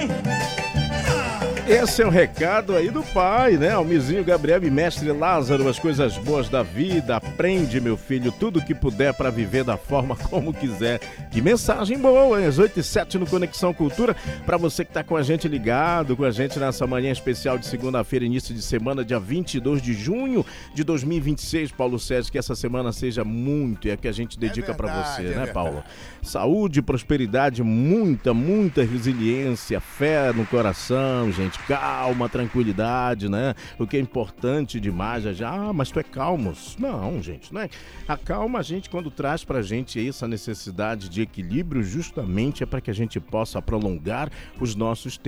Esse é o recado aí do pai, né? Almizinho Gabriel e mestre Lázaro, as coisas boas da vida. Aprende, meu filho, tudo que puder para viver da forma como quiser. Que mensagem boa, hein? Às 8h07 no Conexão Cultura. Para você que tá com a gente ligado, com a gente nessa manhã especial de segunda-feira, início de semana, dia 22 de junho de 2026. Paulo Sérgio, que essa semana seja muito, é a que a gente dedica para você, né, Paulo? Saúde, prosperidade, muita resiliência, fé no coração, gente. Calma, tranquilidade, né? O que é importante demais é já, mas tu é calmo. Não, gente, não é? A calma, a gente, quando traz pra gente essa necessidade de equilíbrio, justamente é para que a gente possa prolongar os nossos tempos.